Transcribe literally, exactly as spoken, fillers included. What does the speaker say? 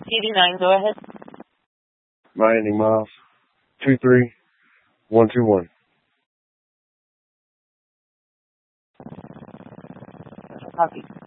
eighty-nine, go ahead. My ending miles. Two three one two one. Copy.